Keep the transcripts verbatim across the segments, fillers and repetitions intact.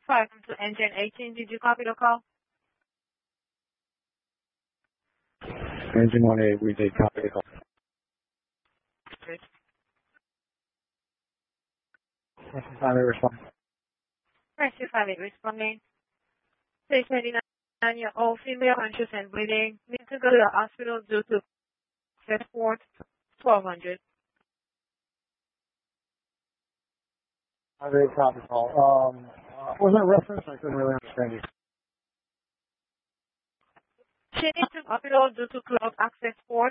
Welcome to Engine eighteen. Did you copy the call? Engine one A, we did copy the call. Good. Rescue five eight respond. Rescue five eight responding. Stage ninety-nine-year-old female conscious and bleeding. Need to go to the hospital due to Fort twelve hundred. I did copy the call. Um, uh, was that reference? I couldn't really understand you. She needs to hospital due to clogged access port.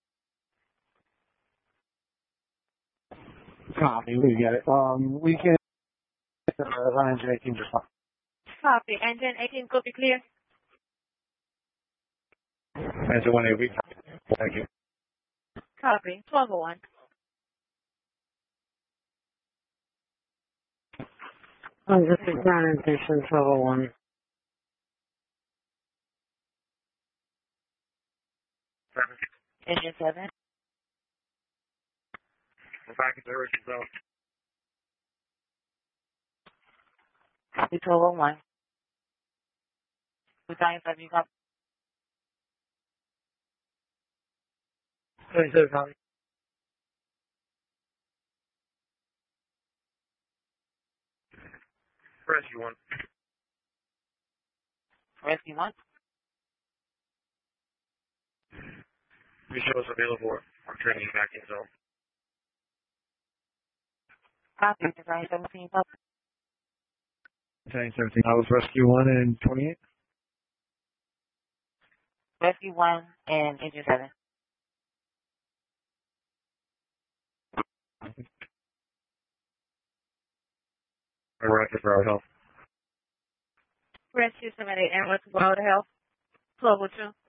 Copy, we get it. Um, we can uh, run engine eighteen just fine. Copy. Engine eighteen, copy clear. Engine one A, we copy. Thank you. Copy. twelve oh one. Oh, this is ground station twelve oh one. Engine seven. We're back at the original zone. Copy twelve oh one. We got inside you copy. twenty-seven copy. Rescue one. Rescue one. We show us available. I'm training back in zone. Copy. Design seventeen copy. Design seventeen. I was rescue one and twenty-eight. Rescue one and engine seven. We're at the Broward Health. Rescue seven eight and what's about health? twelve oh two.